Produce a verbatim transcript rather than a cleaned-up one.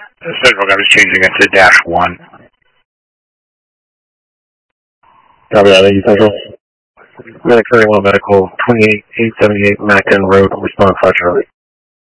Central got is changing it to dash one. Copy that, thank you, Central. Medic thirty-one Medical, twenty-eight eight seventy-eight Mackin Road, response five Charlie.